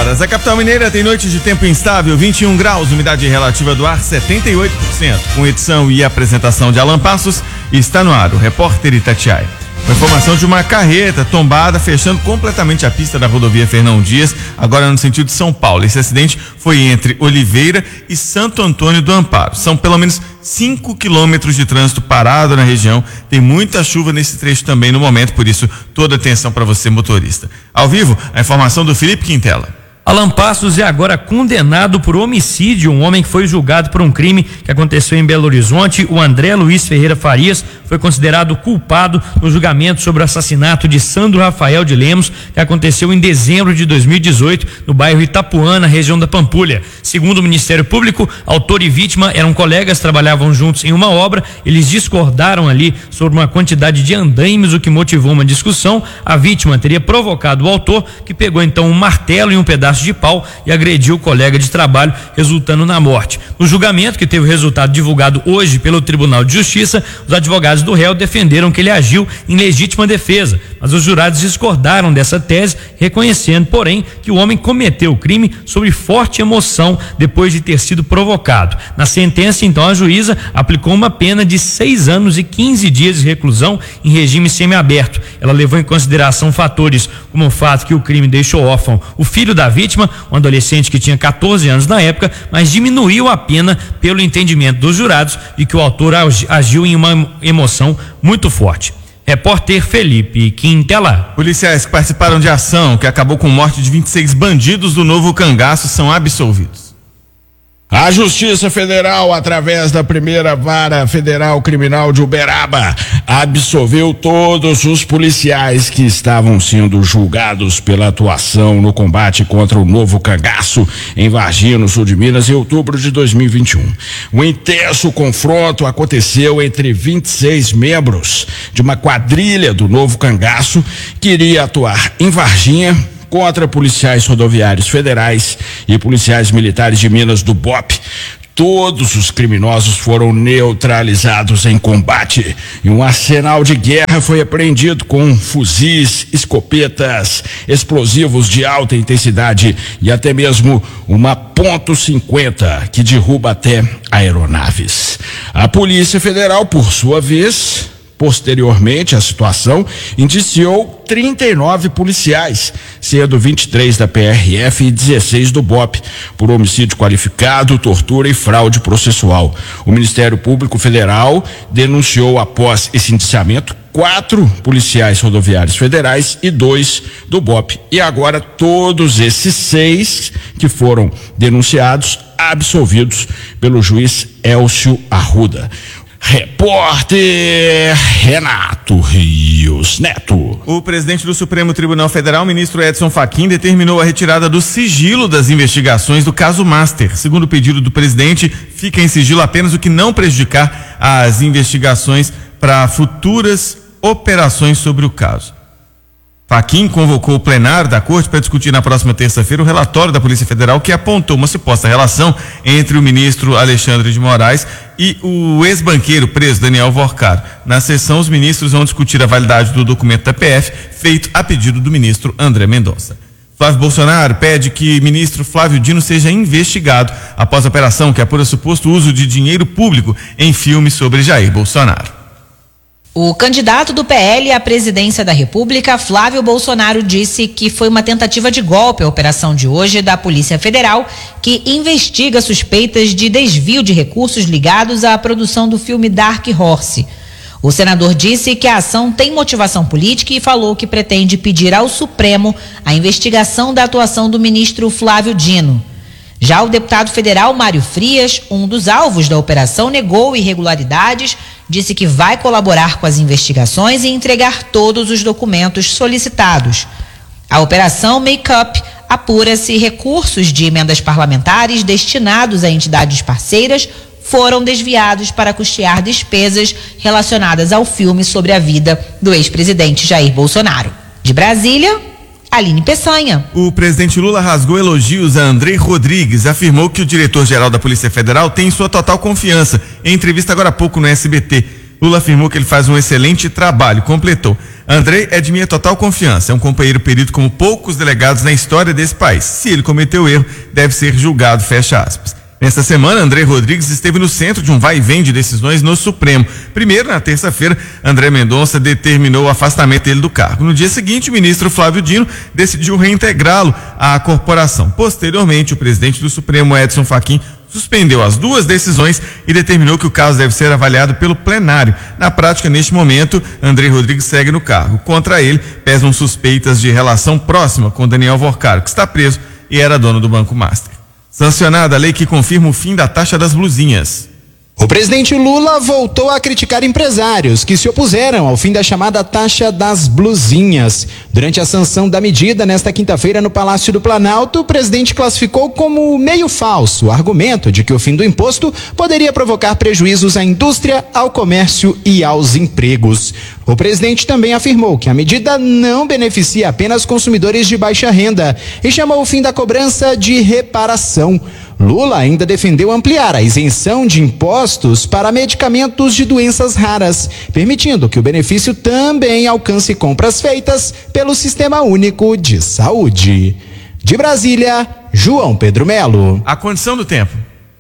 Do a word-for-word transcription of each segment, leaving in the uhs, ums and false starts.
horas. A capital mineira tem noites de tempo instável, vinte e um graus, umidade relativa do ar setenta e oito por cento. Com edição e apresentação de Alan Passos, está no ar o repórter Itatiaia. Com informação de uma carreta tombada, fechando completamente a pista da rodovia Fernão Dias, agora no sentido de São Paulo. Esse acidente foi entre Oliveira e Santo Antônio do Amparo. São pelo menos cinco quilômetros de trânsito parado na região. Tem muita chuva nesse trecho também no momento, por isso toda atenção para você, motorista. Ao vivo, a informação do Felipe Quintela. Alan Passos é agora condenado por homicídio. Um homem que foi julgado por um crime que aconteceu em Belo Horizonte, o André Luiz Ferreira Farias, foi considerado culpado no julgamento sobre o assassinato de Sandro Rafael de Lemos, que aconteceu em dezembro de dois mil e dezoito, no bairro Itapuã, na região da Pampulha. Segundo o Ministério Público, autor e vítima eram colegas, trabalhavam juntos em uma obra, eles discordaram ali sobre uma quantidade de andaimes, o que motivou uma discussão. A vítima teria provocado o autor, que pegou então um martelo e um pedaço de pau e agrediu o colega de trabalho, resultando na morte. No julgamento, que teve o resultado divulgado hoje pelo Tribunal de Justiça, os advogados do réu defenderam que ele agiu em legítima defesa, mas os jurados discordaram dessa tese, reconhecendo, porém, que o homem cometeu o crime sob forte emoção depois de ter sido provocado. Na sentença, então, a juíza aplicou uma pena de seis anos e quinze dias de reclusão em regime semiaberto. Ela levou em consideração fatores como o fato que o crime deixou órfão o filho da vítima, um adolescente que tinha quatorze anos na época, mas diminuiu a pena pelo entendimento dos jurados de que o autor agiu em uma emoção muito forte. Repórter Felipe Quintela. Policiais que participaram de ação que acabou com a morte de vinte e seis bandidos do Novo Cangaço são absolvidos. A Justiça Federal, através da primeira vara federal criminal de Uberaba, absolveu todos os policiais que estavam sendo julgados pela atuação no combate contra o Novo Cangaço em Varginha, no sul de Minas, em outubro de dois mil e vinte e um. Um intenso confronto aconteceu entre vinte e seis membros de uma quadrilha do Novo Cangaço que iria atuar em Varginha contra policiais rodoviários federais e policiais militares de Minas do B O P. Todos os criminosos foram neutralizados em combate e um arsenal de guerra foi apreendido com fuzis, escopetas, explosivos de alta intensidade e até mesmo uma ponto cinquenta que derruba até aeronaves. A Polícia Federal, por sua vez, posteriormente à situação, indiciou trinta e nove policiais, sendo vinte e três da P R F e dezesseis do B O P, por homicídio qualificado, tortura e fraude processual. O Ministério Público Federal denunciou, após esse indiciamento, quatro policiais rodoviários federais e dois do B O P. E agora todos esses seis que foram denunciados, absolvidos pelo juiz Elcio Arruda. Repórter Renato Rios Neto. O presidente do Supremo Tribunal Federal, ministro Edson Fachin, determinou a retirada do sigilo das investigações do caso Master. Segundo o pedido do presidente, fica em sigilo apenas o que não prejudicar as investigações para futuras operações sobre o caso. Fachin convocou o plenário da Corte para discutir na próxima terça-feira o relatório da Polícia Federal que apontou uma suposta relação entre o ministro Alexandre de Moraes e o ex-banqueiro preso Daniel Vorcaro. Na sessão, os ministros vão discutir a validade do documento da P F feito a pedido do ministro André Mendonça. Flávio Bolsonaro pede que ministro Flávio Dino seja investigado após a operação que apura suposto uso de dinheiro público em filme sobre Jair Bolsonaro. O candidato do P L à presidência da República, Flávio Bolsonaro, disse que foi uma tentativa de golpe a operação de hoje da Polícia Federal, que investiga suspeitas de desvio de recursos ligados à produção do filme Dark Horse. O senador disse que a ação tem motivação política e falou que pretende pedir ao Supremo a investigação da atuação do ministro Flávio Dino. Já o deputado federal Mário Frias, um dos alvos da operação, negou irregularidades, disse que vai colaborar com as investigações e entregar todos os documentos solicitados. A operação Make-up apura se recursos de emendas parlamentares destinados a entidades parceiras foram desviados para custear despesas relacionadas ao filme sobre a vida do ex-presidente Jair Bolsonaro. De Brasília, Aline Peçanha. O presidente Lula rasgou elogios a Andrei Rodrigues, afirmou que o diretor-geral da Polícia Federal tem sua total confiança. Em entrevista agora há pouco no S B T, Lula afirmou que ele faz um excelente trabalho, completou. Andrei é de minha total confiança, é um companheiro perito como poucos delegados na história desse país. Se ele cometeu erro, deve ser julgado, fecha aspas. Nesta semana, André Rodrigues esteve no centro de um vai e vem de decisões no Supremo. Primeiro, na terça-feira, André Mendonça determinou o afastamento dele do cargo. No dia seguinte, o ministro Flávio Dino decidiu reintegrá-lo à corporação. Posteriormente, o presidente do Supremo, Edson Fachin, suspendeu as duas decisões e determinou que o caso deve ser avaliado pelo plenário. Na prática, neste momento, André Rodrigues segue no cargo. Contra ele, pesam suspeitas de relação próxima com Daniel Vorcaro, que está preso e era dono do Banco Master. Sancionada a lei que confirma o fim da taxa das blusinhas. O presidente Lula voltou a criticar empresários que se opuseram ao fim da chamada taxa das blusinhas. Durante a sanção da medida, nesta quinta-feira, no Palácio do Planalto, o presidente classificou como meio falso o argumento de que o fim do imposto poderia provocar prejuízos à indústria, ao comércio e aos empregos. O presidente também afirmou que a medida não beneficia apenas consumidores de baixa renda e chamou o fim da cobrança de reparação. Lula ainda defendeu ampliar a isenção de impostos para medicamentos de doenças raras, permitindo que o benefício também alcance compras feitas pelo Sistema Único de Saúde. De Brasília, João Pedro Melo. A condição do tempo.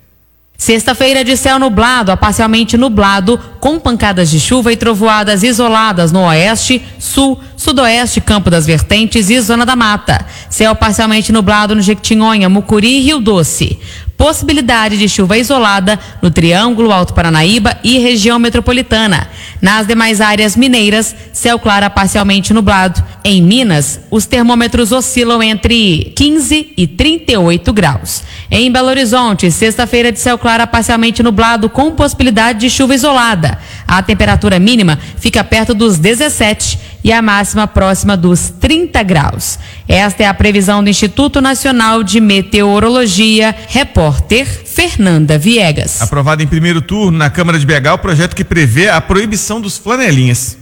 Sexta-feira de céu nublado a parcialmente nublado, com pancadas de chuva e trovoadas isoladas no oeste, sul, sudoeste, Campo das Vertentes e Zona da Mata. Céu parcialmente nublado no Jequitinhonha, Mucuri e Rio Doce. Possibilidade de chuva isolada no Triângulo, Alto Paranaíba e região metropolitana. Nas demais áreas mineiras, céu claro a parcialmente nublado. Em Minas, os termômetros oscilam entre quinze e trinta e oito graus. Em Belo Horizonte, sexta-feira de céu claro a parcialmente nublado com possibilidade de chuva isolada. A temperatura mínima fica perto dos dezessete e a máxima próxima dos trinta graus. Esta é a previsão do Instituto Nacional de Meteorologia. Repórter Fernanda Viegas. Aprovado em primeiro turno na Câmara de B H o projeto que prevê a proibição dos flanelinhas.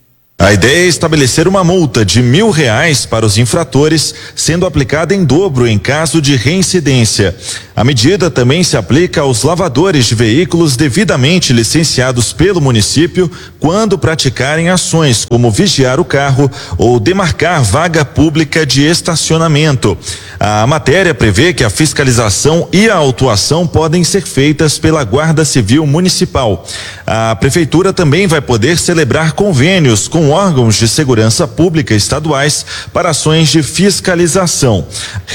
A ideia é estabelecer uma multa de mil reais para os infratores, sendo aplicada em dobro em caso de reincidência. A medida também se aplica aos lavadores de veículos devidamente licenciados pelo município quando praticarem ações como vigiar o carro ou demarcar vaga pública de estacionamento. A matéria prevê que a fiscalização e a autuação podem ser feitas pela Guarda Civil Municipal. A Prefeitura também vai poder celebrar convênios com órgãos de segurança pública estaduais para ações de fiscalização.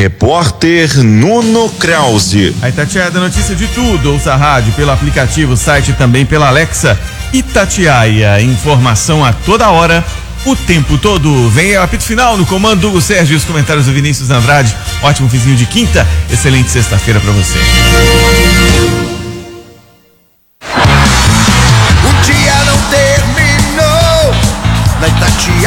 Repórter Nuno Krause. A Itatiaia, notícia de tudo. Ouça a rádio pelo aplicativo, site e também pela Alexa. Itatiaia, informação a toda hora, o tempo todo. Vem o apito final no comando do Hugo Sérgio e os comentários do Vinícius Andrade. Ótimo vizinho de quinta, excelente sexta-feira para você.